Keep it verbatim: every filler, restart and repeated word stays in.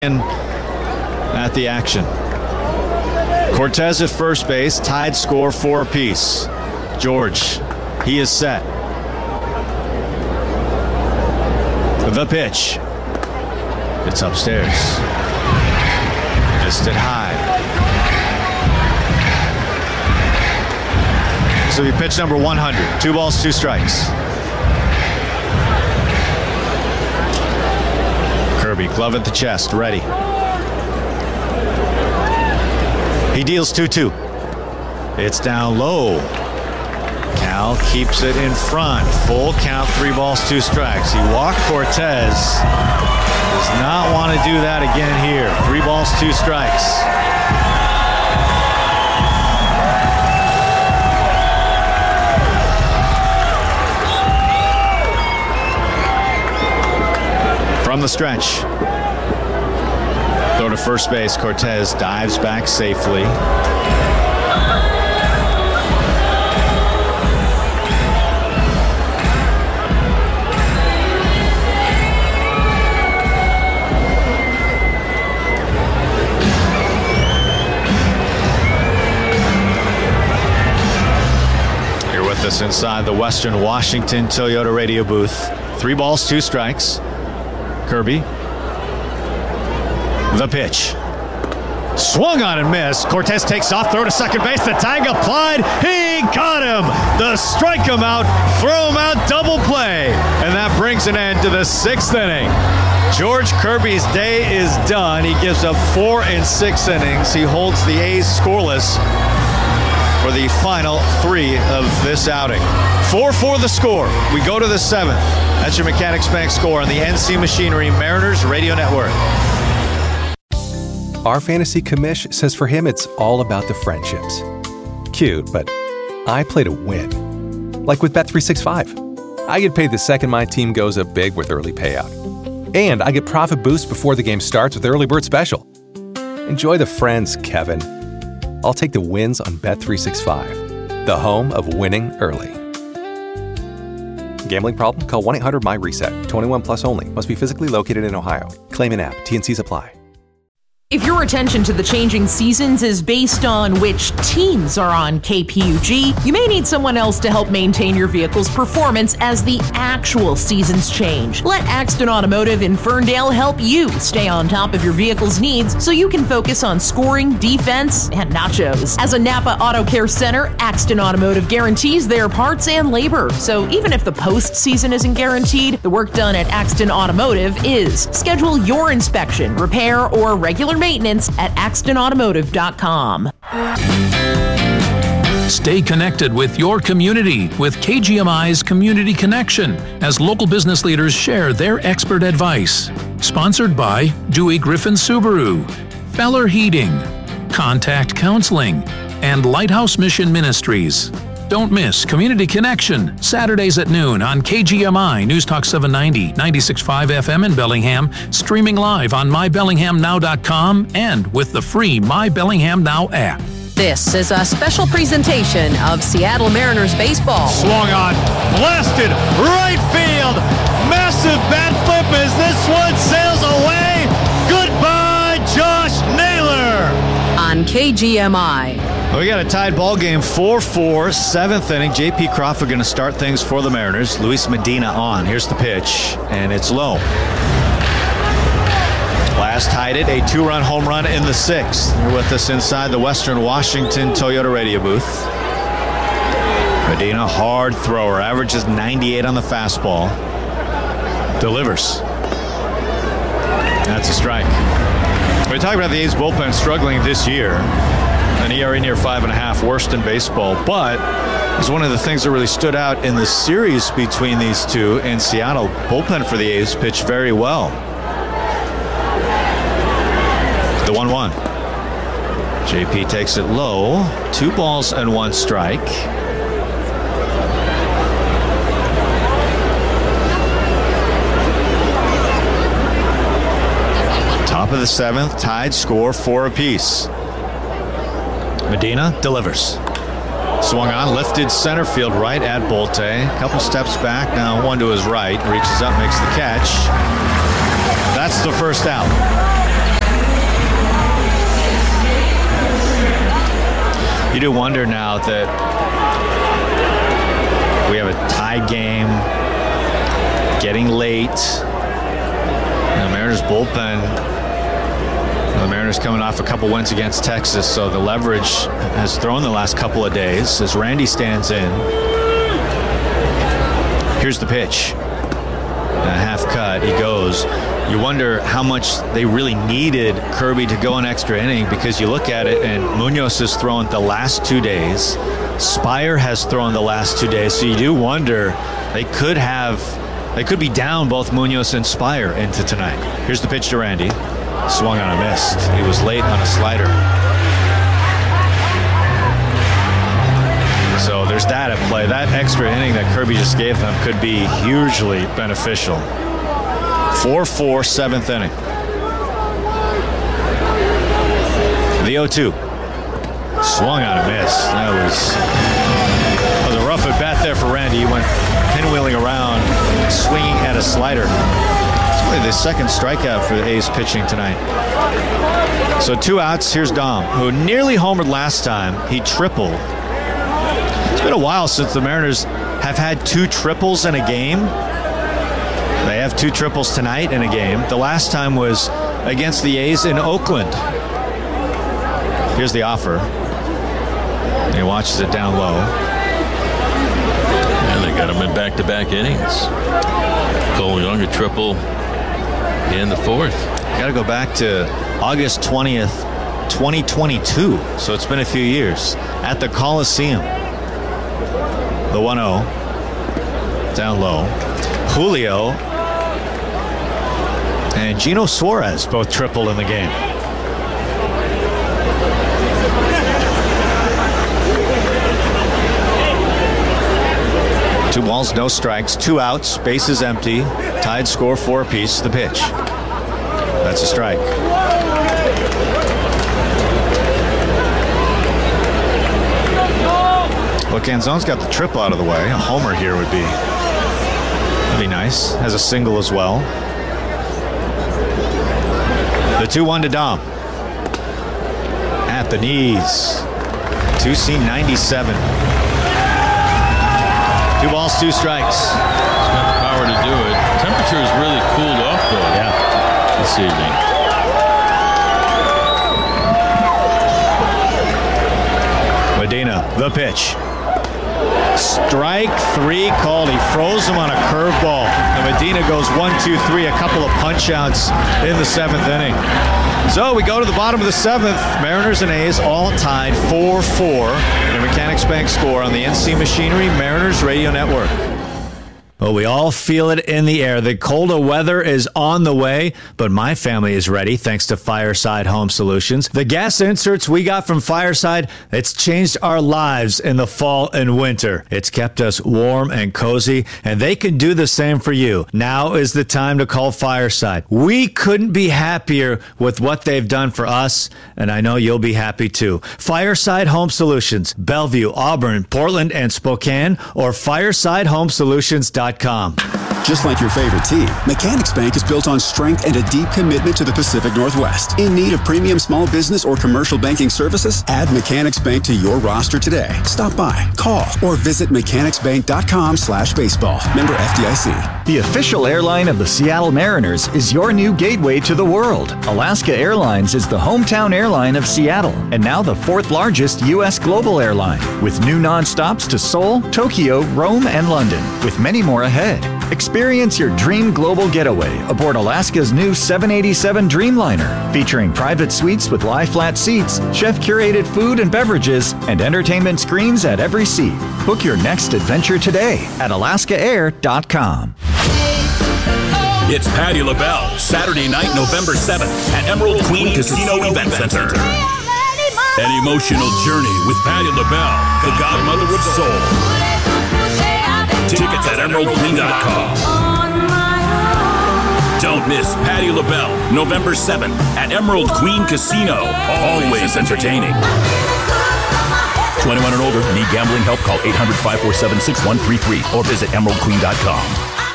at the action. Cortez at first base, tied score four apiece. George, he is set. The pitch. It's upstairs. Missed it high. So we pitch number one hundred. Two balls, two strikes. Kirby, glove at the chest, ready. He deals two two. It's down low. Cal keeps it in front. Full count, three balls, two strikes. He walked Cortez. Does not want to do that again here. Three balls, two strikes. From the stretch. Throw to first base. Cortez dives back safely. Here with us inside the Western Washington Toyota radio booth. Three balls, two strikes. Kirby. The pitch. Swung on and missed. Cortez takes off, throw to second base. The tag applied. He got him. The strike him out, throw him out, double play. And that brings an end to the sixth inning. George Kirby's day is done. He gives up four in six innings. He holds the A's scoreless for the final three of this outing. four four the score. We go to the seventh. That's your Mechanics Bank score on the N C Machinery Mariners Radio Network. Our fantasy commish says for him it's all about the friendships. Cute, but I play to win. Like with Bet three sixty-five. I get paid the second my team goes up big with early payout. And I get profit boost before the game starts with Early Bird Special. Enjoy the friends, Kevin. I'll take the wins on Bet three sixty-five, the home of winning early. Gambling problem? Call one eight hundred M Y reset. twenty-one plus only. Must be physically located in Ohio. Claim in app. T N Cs apply. If your attention to the changing seasons is based on which teams are on K P U G, you may need someone else to help maintain your vehicle's performance as the actual seasons change. Let Axton Automotive in Ferndale help you stay on top of your vehicle's needs so you can focus on scoring, defense, and nachos. As a Napa Auto Care Center, Axton Automotive guarantees their parts and labor. So even if the postseason isn't guaranteed, the work done at Axton Automotive is. Schedule your inspection, repair, or regular maintenance at axton automotive dot com. Stay connected with your community with K G M I's Community Connection as local business leaders share their expert advice. Sponsored by Dewey Griffin Subaru, Feller Heating, Contact Counseling, and Lighthouse Mission Ministries. Don't miss Community Connection, Saturdays at noon on K G M I News Talk seven ninety, ninety-six point five F M in Bellingham, streaming live on my bellingham now dot com and with the free My Bellingham Now app. This is a special presentation of Seattle Mariners baseball. Swung on, blasted, right field. Massive bat flip as this one sails away. Goodbye, Josh Naylor. On K G M I. We got a tied ball game, four four, seventh inning. J P Crawford going to start things for the Mariners. Luis Medina on. Here's the pitch, and it's low. Last tied it, a two-run home run in the sixth. You're with us inside the Western Washington Toyota radio booth. Medina, hard thrower, averages ninety-eight on the fastball. Delivers. That's a strike. We're talking about the A's bullpen struggling this year. An E R A near five and a half, worst in baseball. But it was one of the things that really stood out in the series between these two in Seattle. Bullpen for the A's pitched very well. The one one. J P takes it low. Two balls and one strike. Top of the seventh, tied score, four apiece. Medina delivers. Swung on, lifted center field right at Bolte. A couple steps back, now one to his right. Reaches up, makes the catch. That's the first out. do wonder now that we have a tie game, getting late. The Mariners bullpen, the Mariners coming off a couple wins against Texas, so the leverage has thrown the last couple of days as Randy stands in. Here's the pitch. A half cut, he goes. You wonder how much they really needed Kirby to go an extra inning, because you look at it and Munoz has thrown the last two days. Spire has thrown the last two days. So you do wonder, they could have, they could be down both Munoz and Spire into tonight. Here's the pitch to Randy. Swung on a missed. He was late on a slider. So there's that at play. That extra inning that Kirby just gave them could be hugely beneficial. four four, seventh inning. The oh two. Swung on a miss. That was, that was a rough at bat there for Randy. He went pinwheeling around, swinging at a slider. It's really the second strikeout for the A's pitching tonight. So two outs. Here's Dom, who nearly homered last time. He tripled. It's been a while since the Mariners have had two triples in a game. They have two triples tonight in a game. The last time was against the A's in Oakland. Here's the offer. He watches it down low. And they got him in back-to-back innings. Cole Young a triple in the fourth. Got to go back to August twentieth, twenty twenty-two. So it's been a few years. At the Coliseum. The one oh. Down low. Julio and Gino Suarez both tripled in the game. Two balls, no strikes, two outs, bases empty, tied score four apiece. The pitch. That's a strike. Well, Canzone's got the triple out of the way. A homer here would be, would be nice. Has a single as well. The two one to Dom. At the knees. two C ninety-seven. Two balls, two strikes. He's got the power to do it. Temperature has really cooled off, though, yeah, this evening. Medina, the pitch. Strike three called. He froze him on a curveball. And Medina goes one, two, three, a couple of punch outs in the seventh inning. So we go to the bottom of the seventh. Mariners and A's all tied four four. The Mechanics Bank score on the N C Machinery Mariners Radio Network. Well, we all feel it in the air. The colder weather is on the way, but my family is ready thanks to Fireside Home Solutions. The gas inserts we got from Fireside, it's changed our lives in the fall and winter. It's kept us warm and cozy, and they can do the same for you. Now is the time to call Fireside. We couldn't be happier with what they've done for us, and I know you'll be happy too. Fireside Home Solutions, Bellevue, Auburn, Portland, and Spokane, or fireside home solutions dot com. Just like your favorite team, Mechanics Bank is built on strength and a deep commitment to the Pacific Northwest. In need of premium small business or commercial banking services? Add Mechanics Bank to your roster today. Stop by, call, or visit mechanicsbank.com slash baseball. Member F D I C. The official airline of the Seattle Mariners is your new gateway to the world. Alaska Airlines is the hometown airline of Seattle and now the fourth largest U S global airline, with new nonstops to Seoul, Tokyo, Rome, and London, with many more ahead. Experience your dream global getaway aboard Alaska's new seven eighty-seven Dreamliner, featuring private suites with lie-flat seats, chef-curated food and beverages, and entertainment screens at every seat. Book your next adventure today at alaska air dot com. It's Patti LaBelle, Saturday night, November seventh at Emerald Queen Casino Event Center. An emotional journey with Patti LaBelle, the godmother of soul. Tickets at emerald queen dot com. Don't miss Patti LaBelle, November seventh at Emerald Queen Casino. Always entertaining. twenty-one and older. Need gambling help? Call eight hundred, five four seven, six one three three or visit emerald queen dot com.